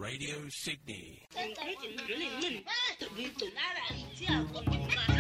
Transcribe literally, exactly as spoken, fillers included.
Radio Sydney. Cái chuyện rửa liền mình, tự nhiên tụi nó là chưa cùng mà.